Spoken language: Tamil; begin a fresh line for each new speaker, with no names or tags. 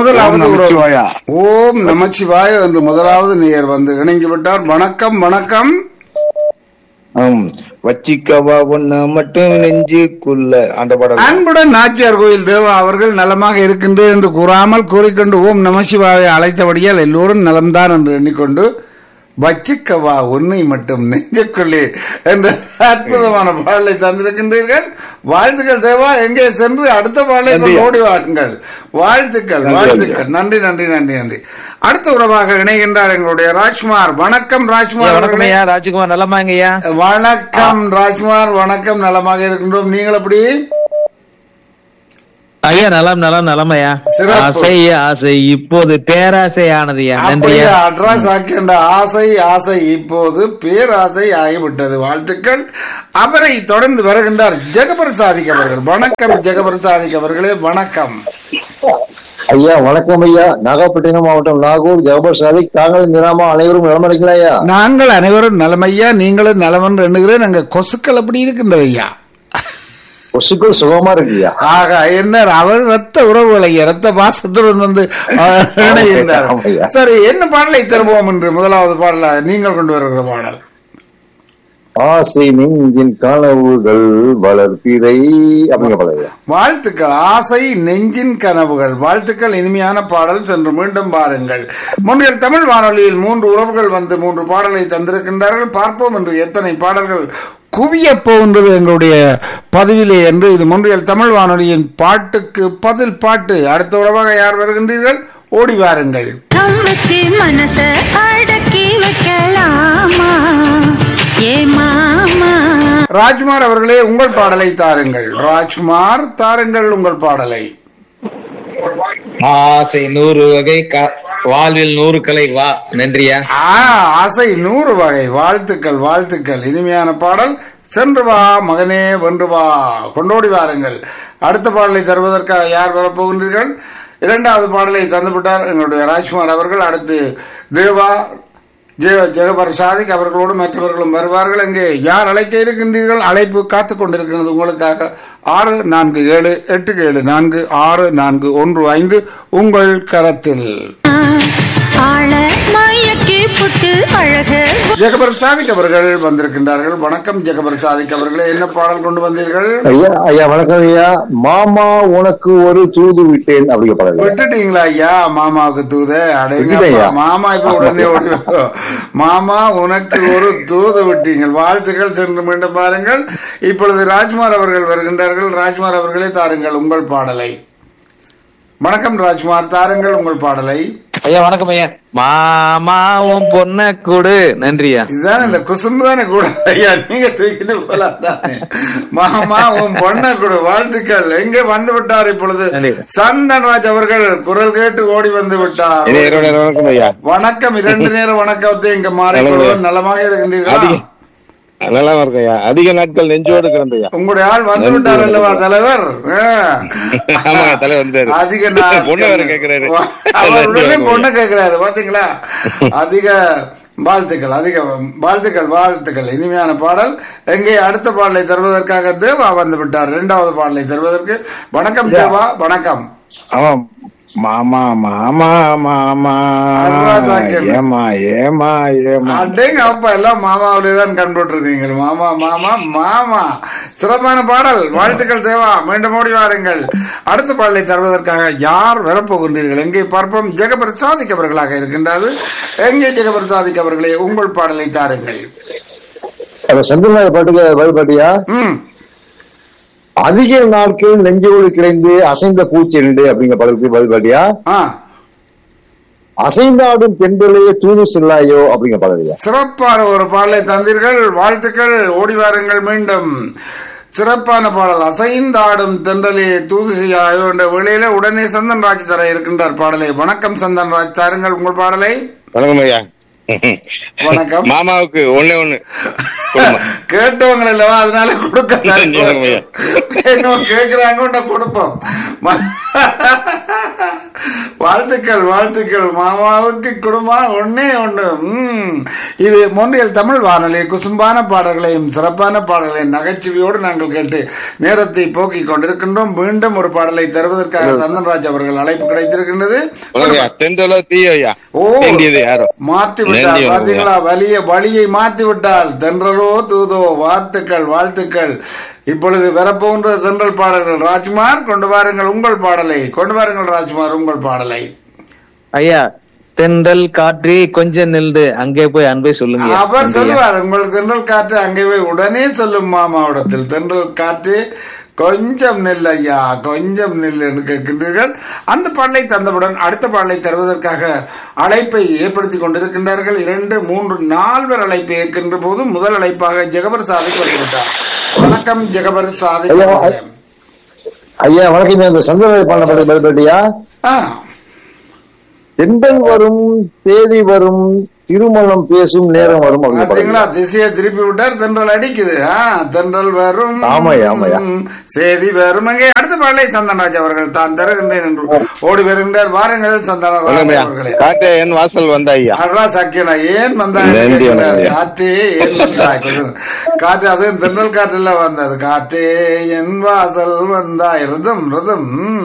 முதலாவது
நமச்சிவாயா.
ஓம் நமச்சிவாய என்று முதலாவது நேயர் வந்து இணைந்து விட்டார். வணக்கம் வணக்கம்.
வச்சிக்கவா ஒண்ணு மட்டும் நெஞ்சுக்குள்ள அந்த படம்.
அன்புடன் நாச்சியார் கோயில் தேவா அவர்கள் நலமாக இருக்கின்றேன் என்று கூறாமல் கூறிக்கொண்டு ஓம் நமசிவாயை அழைத்தபடியால் எல்லோரும் நலம்தான் என்று எண்ணிக்கொண்டு வச்சிக்கவா உன்னை மட்டும் நெஞ்சுக்குள்ளே என்ற அற்புதமான பாடலை தந்திருக்கின்றீர்கள். வாழ்த்துக்கள் தேவா. எங்கே சென்று அடுத்த பாடலை கொண்டு ஓடி வாருங்கள். வாழ்த்துக்கள் வாழ்த்துக்கள். நன்றி நன்றி நன்றி நன்றி. அடுத்த உறவாக இணைகின்றார் எங்களுடைய ராஜ்குமார். வணக்கம் ராஜ்குமார் அவர்களே.
ராஜ்குமார் நலமாங்கய்யா?
வணக்கம் ராஜ்குமார். வணக்கம். நலமாக இருக்கின்றோம். நீங்கள் எப்படி
ஐயா? நலம் நலம் நலமையா. ஆசை ஆசை இப்போது பேராசை ஆனதுயா. நன்றியா.
அட்ராஸ் ஆக்கின்ற ஆசை ஆசை இப்போது பேராசை ஆகிவிட்டது. வாழ்த்துக்கள். அவரை தொடர்ந்து வருகின்றார் ஜெகபிரசாதிக் அவர்கள். வணக்கம் ஜெகபிரசாதிக் அவர்களே. வணக்கம்
ஐயா. வணக்கம் ஐயா. நாகப்பட்டினம் மாவட்டம் நாகூர் ஜெகபர் சாதிக். தாங்கள் நிராமா அனைவரும் நலமடைங்களா ஐயா?
நாங்கள் அனைவரும் நலமையா. நீங்களும் நலமன் எண்ணுகிறேன். அங்க கொசுக்கள் அப்படி இருக்கின்றது ஐயா.
கொசுக்கள் சுகமா இருக்குயா.
ஆக என்ன அவர் ரத்த உறவுகளை ரத்த பாசத்துடன் வந்து இணைகின்றார். சரி, என்ன பாடலை தருவோம் என்று முதலாவது பாடல நீங்கள் கொண்டு வருகிற பாடல்
ஆசை நெஞ்சின் கனவுகள் வளர்ப்பிறை அப்படிங்கிற பாடல்.
வாழ்த்துக்கள். ஆசை நெஞ்சின் கனவுகள். வாழ்த்துக்கள். இனிமையான பாடல். சென்று மீண்டும் பாருங்கள். முன்னில் தமிழ் வானொலியில் 3 உறவுகள் வந்து 3 பாடலை தந்திருக்கின்றார்கள். பார்ப்போம் என்று எத்தனை பாடல்கள் குவிய போகின்றது எங்களுடைய பதிவிலே என்று. இது முன்றியல் தமிழ் வானொலியின் பாட்டுக்கு பதில் பாட்டு. அடுத்த உறவாக யார் வருகின்றீர்கள்? ஓடி வாருங்கள்.
மனச அடக்கி வைக்கலாமா ஏ மாமா.
ராஜ்குமார் அவர்களே, உங்கள் பாடலை தாருங்கள். ராஜ்குமார், தாருங்கள் உங்கள் பாடலை.
ஆசை 100 வகை வாழ்வில் 100 கலை வா. நன்றியா.
ஆசை 100 வகை. வாழ்த்துக்கள் வாழ்த்துக்கள். இனிமையான பாடல். சென்று வா மகனே, வென்று வா. கொண்டோடி வாருங்கள். அடுத்த பாடலை தருவதற்காக யார் வரப்போகின்றீர்கள்? இரண்டாவது பாடலை தந்துவிட்டார் எங்களுடைய ராஜ்குமார் அவர்கள். அடுத்து தேவா ஜெகபர் சாதிக் அவர்களோடு மற்றவர்களும் வருவார்கள். இங்கே யார் அழைக்க இருக்கின்றீர்கள்? அழைப்பு காத்துக் கொண்டிருக்கிறது உங்களுக்காக. 6477464415 உங்கள் கரத்தில். ஜெகபர் சாதிக் அவர்கள் வந்திருக்கின்றார்கள். வணக்கம் ஜெகபர் சாதிக் அவர்களே, என்ன பாடல் கொண்டு வந்தீர்கள்?
ஐயா ஐயா வணக்கம் ஐயா. மாமா உனக்கு ஒரு தூது விட்டேன் அப்படிங்கிற பாடல்.
விட்டுட்டீங்களா ஐயா மாமாவுக்கு தூது? அடைங்க மாமா இப்ப உடனே ஓடி. மாமா உனக்கு ஒரு தூது விட்டீங்கள். வாழ்த்துக்கள். சென்று மீண்டும் பாருங்கள். இப்பொழுது ராஜ்குமார் அவர்கள் வருகின்றார்கள். ராஜ்குமார் அவர்களே, தாருங்கள் உங்கள் பாடலை. வணக்கம் ராஜ்குமார், தாருங்கள் உங்கள் பாடலை.
ஐயா வணக்கம் ஐயா. மாமாவும் பொண்ண கூடு. நன்றியா.
இதுதானே இந்த குசும்பு தானே கூட ஐயா. நீங்க தூக்கிட்டு போலாம் தானே. மாமாவும் பொண்ண கூடு. வாழ்த்துக்கள். எங்கே வந்து விட்டார் இப்பொழுது? சந்தன்ராஜ் அவர்கள் குரல் கேட்டு ஓடி வந்து விட்டார். வணக்கம். 2 நேரம் வணக்கத்தை இங்க மாறிக்கொள்வோம். நலமாக இருக்கின்றீர்களா?
நல்லா இருக்கையா. அதிக நாட்கள் நெஞ்சோடு கிடந்தையா.
உங்களுடைய ஆள் வந்து விட்டார் அல்லவா தலைவர்? அதிக
பொண்ணு கேட்கிறாரு.
அவருடனே பொண்ணு கேட்கிறாரு. பாத்தீங்களா? அதிக வாழ்த்துக்கள். அதிக வாழ்த்துக்கள் வாழ்த்துக்கள். இனிமையான பாடல். எங்கே அடுத்த பாடலை தருவதற்காக தேவா வந்து விட்டார். இரண்டாவது பாடலை தருவதற்கு. வணக்கம் தேவா. வணக்கம்.
ஆமாம். மாமா மாமா மாமா ஏமா ஏமா ஏமா.
அடேங்க அப்பா, எல்லாம் மாமாவிலேதான் கண்பட்டு இருக்கீங்க. மாமா மாமா மாமா. சிறப்பான பாடல். வாழ்த்துக்கள் தேவா. மீண்டும் ஓடி வாருங்கள். அடுத்த பாடலை தருவதற்காக யார் வரப்போகின்றீர்கள்? எங்கே பார்ப்போம். ஜெகபர் சாதிக் அவர்களாக இருக்கின்றது. எங்கே ஜெகபர் சாதிக் அவர்களே, உங்கள் பாடலை தாருங்கள்.
சந்திரநாத பாட்டுக்கு பதில் பாட்டியா? அதிக நாட்கள் நெஞ்சோடு கிடைந்து அசைந்த பூச்செண்டு அப்படிங்கிற படத்துக்கு பதில் பாட்டியா? அசைந்தாடும் தென்றலையே தூது செல்லாயோ அப்படிங்கிற பாடலையா?
சிறப்பான ஒரு பாடலை தந்தீர்கள். வாழ்த்துக்கள். ஓடி வாருங்கள். மீண்டும் சிறப்பான பாடல். அசைந்தாடும் தென்றலே தூது செய்யாயோ என்ற வேளையில உடனே சந்தன்ராஜ் தர இருக்கின்றார் பாடலை. வணக்கம் சந்தன்ராஜ், தாருங்கள் உங்கள் பாடலை.
வணக்கம் ஐயா.
வணக்கம்.
மாமாவுக்கு ஒண்ணு
கேட்டவங்க இல்லவா, அதனால கொடுக்க கேக்குறாங்க கொடுப்போம். வாழ்த்துக்கள் வாழ்த்துக்கள். மாமாவுக்கு குடும்பம் ஒன்னே ஒன்று. இது மொன்றியல் தமிழ் வானொலி. குசும்பான பாடல்களையும் சிறப்பான பாடல்களையும் நகைச்சுவையோடு நாங்கள் கேட்டு நேரத்தை போக்கிக் கொண்டிருக்கின்றோம். மீண்டும் ஒரு பாடலை தருவதற்காக சந்தன்ராஜ் அவர்கள் அழைப்பு கிடைத்திருக்கின்றது. மாத்தி விட்டார் பாத்தீங்களா, வழியை மாத்தி விட்டால். தென்றலோ தூதோ, வாழ்த்துக்கள் வாழ்த்துக்கள். இப்பொழுது வரப்போன்ற தென்றல் பாடல்கள். ராஜ்குமார் கொண்டு வாருங்கள் உங்கள் பாடலை. கொண்டு வாருங்கள் ராஜ்குமார் உங்கள் பாடலை.
ஐயா, தென்றல் காற்றே கொஞ்சம் நின்று அங்கே போய் அன்பை சொல்லுங்க.
அவர் சொல்லுவார் உங்களுக்கு. தென்றல் காற்று அங்கே போய் உடனே சொல்லும் மாமாவிடத்தில். தென்றல் காற்று கொஞ்சம் நெல் ஐயா, கொஞ்சம் நெல் என்று கேட்கின்றீர்கள். அந்த பாடலை தந்தவுடன் அடுத்த பாடலை தருவதற்காக அழைப்பை ஏற்படுத்தி கொண்டிருக்கின்றார்கள். 2, 3, 4 அழைப்பை ஏற்கின்ற போது முதல் அழைப்பாக ஜெகபர் சாதிக் வந்துவிட்டார். வணக்கம் ஜெகபர் சாதிக்.
ஐயா வணக்கம். இந்த சந்திரனை பாடல் பதில்பட்டியா? தென்றல் வரும் தேதி வரும் திருமணம் பேசும் நேரம் வரும்.
பாத்தீங்களா, திசையை திருப்பி விட்டார். தென்றல் அடிக்குது. தென்றல் வரும், செய்தி வரும். அங்கே அடுத்த பாடலை சந்தனராஜ் அவர்கள் தான் தருகின்றேன் என்று ஓடி வருகின்றார். வாருங்கள் சந்தனராஜ் அவர்களே.
காற்றே என் வாசல் வந்தாய்யா.
சக்கியனா ஏன் வந்தாய்? காற்றே ஏன் வந்தாய்? காற்று அது தென்றல் காற்றுல வந்தது. காற்றே என் வாசல் வந்தாய். ரிதம்